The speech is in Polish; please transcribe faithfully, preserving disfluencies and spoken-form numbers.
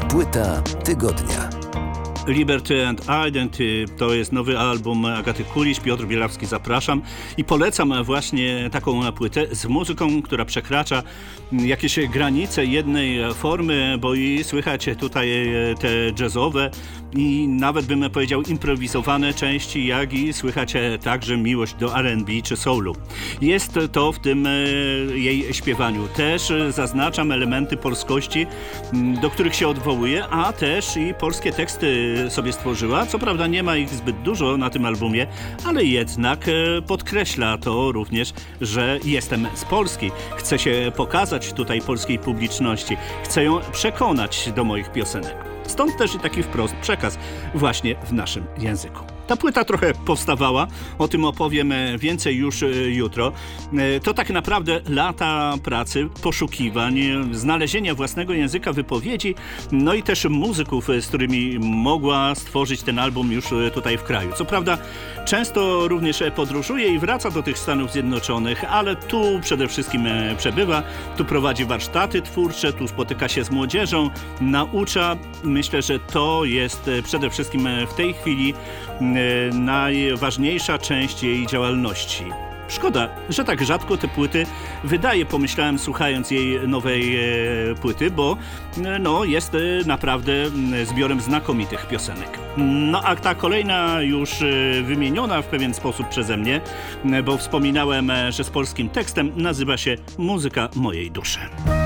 Płyta tygodnia. Liberty and Identity to jest nowy album Agaty Kuliś. Piotr Bielawski, zapraszam i polecam właśnie taką płytę z muzyką, która przekracza jakieś granice jednej formy, bo i słychać tutaj te jazzowe i nawet bym powiedział improwizowane części, jak i słychać także miłość do R and B czy soulu. Jest to w tym jej śpiewaniu. Też zaznaczam elementy polskości, do których się odwołuje, a też i polskie teksty sobie stworzyła. Co prawda nie ma ich zbyt dużo na tym albumie, ale jednak podkreśla to również, że jestem z Polski. Chcę się pokazać tutaj polskiej publiczności. Chcę ją przekonać do moich piosenek. Stąd też i taki wprost przekaz właśnie w naszym języku. Ta płyta trochę powstawała, o tym opowiem więcej już jutro. To tak naprawdę lata pracy, poszukiwań, znalezienia własnego języka wypowiedzi, no i też muzyków, z którymi mogła stworzyć ten album już tutaj w kraju. Co prawda często również podróżuje i wraca do tych Stanów Zjednoczonych, ale tu przede wszystkim przebywa, tu prowadzi warsztaty twórcze, tu spotyka się z młodzieżą, naucza. Myślę, że to jest przede wszystkim w tej chwili najważniejsza część jej działalności. Szkoda, że tak rzadko te płyty wydaje, pomyślałem słuchając jej nowej e, płyty, bo no, jest e, naprawdę zbiorem znakomitych piosenek. No a ta kolejna już e, wymieniona w pewien sposób przeze mnie, e, bo wspominałem, e, że z polskim tekstem, nazywa się Muzyka mojej duszy.